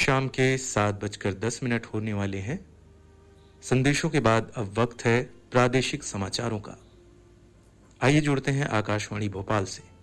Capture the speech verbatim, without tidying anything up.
शाम के सात बजकर दस मिनट होने वाले हैं। संदेशों के बाद अब वक्त है प्रादेशिक समाचारों का। आइए जुड़ते हैं आकाशवाणी भोपाल से।